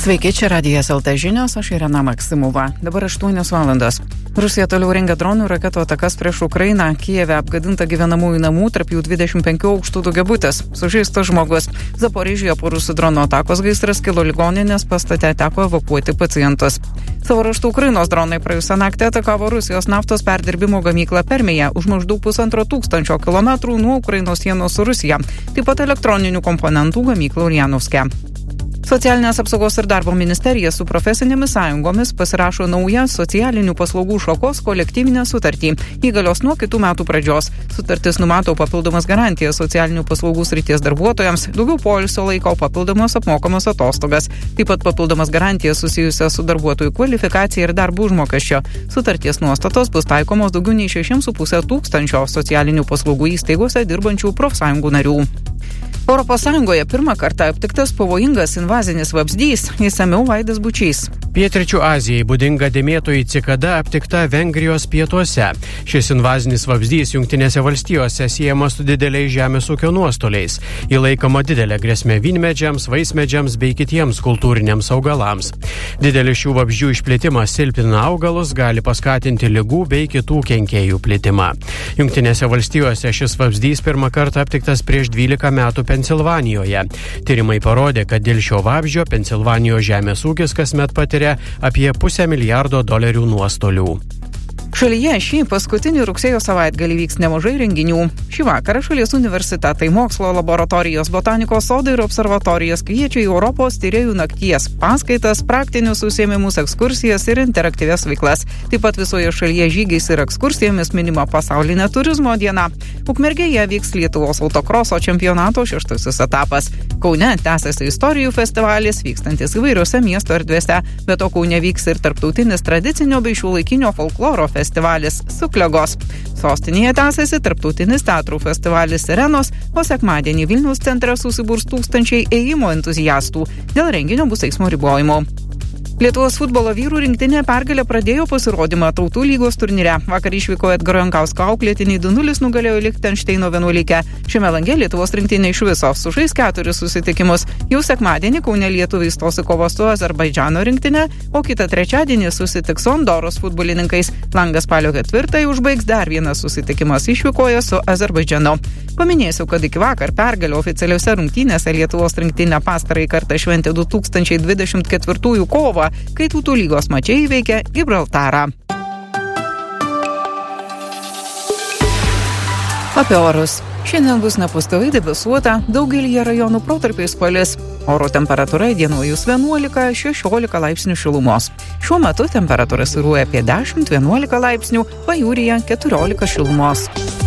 Sveiki, čia Radijas LT žinios, aš Irena Maksimova. Dabar 8 valandos. Rusija toliau rengia dronų raketų atakas prieš Ukrainą. Kijeve apgadinta gyvenamųjų namų, tarp jų 25 aukštų daugiabutis. Sužeistas žmogus. Zaporižėje po rusų dronų atakos gaisras kilo ligoninės pastate, teko evakuoti pacientus. Savo ruožtu Ukrainos dronai praėjusią naktį atakavo Rusijos naftos perdirbimo gamyklą Permėje už maždaug 1500 kilometrų nuo Ukrainos sienos su Rusija. Taip pat elektroninių komponentų gamyklą Uljanovske. Socialinės apsaugos ir darbo ministerija su profesinėmis sąjungomis pasirašo naują socialinių paslaugų šakos kolektyvinę sutartį. Įgalios nuo kitų metų pradžios. Sutartis numato papildomas garantijas socialinių paslaugų srities darbuotojams, daugiau poilsio laiko, papildomos apmokamos atostogas, taip pat papildomas garantijas susijusias su darbuotojų kvalifikacija ir darbo užmokesčio. Sutarties nuostatos bus taikomos daugiau nei 6,5 tūkstančio socialinių paslaugų įstaigose dirbančių profsąjungų narių. Europos Sąjungoje pirmą kartą aptiktas pavojingas invazinis vabzdys, išsamiau Vaidas Bučys. Pietryčių Azijai būdinga dėmėtoji cikada aptikta Vengrijos pietuose. Šis invazinis vabzdys Jungtinėse valstijose siejamas su dideliais žemės ūkio nuostoliais. Ji laikoma didelė grėsmė vynmedžiams, vaismedžiams bei kitiems kultūriniams augalams. Didelis šių vabzdžių išplitimas silpnina augalus, gali paskatinti ligų bei kitų kenkėjų plitimą. Jungtinėse valstijose šis vabzdys pirmą kartą aptiktas prieš 12 metų Pensilvanijoje. Tyrimai parodė, kad dėl šio vabzdžio Pensilvanijos žemės ūkis kasmet patiria apie $500 milijardo nuostolių. Šalyje šį paskutinį rugsėjo savaitgalį vyks nemažai renginių. Šį vakarą šalies universitetai, mokslo laboratorijos, botanikos sodai ir observatorijos kviečia į Europos tyrėjų nakties paskaitas, praktinius užsiėmimus, ekskursijas ir interaktyvias veiklas. Taip pat visoje šalyje žygiais ir ekskursijomis minima pasaulinė turizmo diena. Ukmergėje vyks Lietuvos autokroso čempionato 6. etapas. Kaune tęsiasi istorijų festivalis, vykstantis įvairiose miesto erdvėse. Be to Kaune vyks ir tarptautinis tradicinio bei šiuolaikinio folkloro festivalis Suklegos. Sostinėje tęsiasi tarptautinis teatrų festivalis Sirenos, o sekmadienį Vilniaus centre susiburs tūkstančiai ėjimo entuziastų. Dėl renginio bus eismo ribojimo. Lietuvos futbolo vyrų rinktinė pergalę pradėjo pasirodymą Tautų lygos turnyre. Vakar išvyko Edgaro Jankausko auklėtiniai 2-0 nugalėjo Lichtenšteino 11. Šiame lange Lietuvos rinktinė iš viso sužais 4 susitikimus. Jau sekmadienį Kaune lietuviai stos į kovą su Azerbaidžano rinktinė, o kitą trečiadienį susitiks su Andoros futbolininkais. Langas spalio 4 užbaigs dar vienas susitikimas išvykoje su Azerbaidžanu. Paminėsiu, kad iki vakar pergalę oficialiuose rungtynėse Lietuvos rinktinė pastarąjį kartą šventė 2024 kovą, kai Tautų lygos mačiai įveikė Gibraltarą. Apie orus. Šiandien bus nepastoviai debesuota, daugelyje rajonų protarpiais palis. Oro temperatūra įdienojus 11-16 laipsnių šilumos. Šiuo metu temperatūra svyruoja apie 10-11 laipsnių, pajūryje 14 šilumos.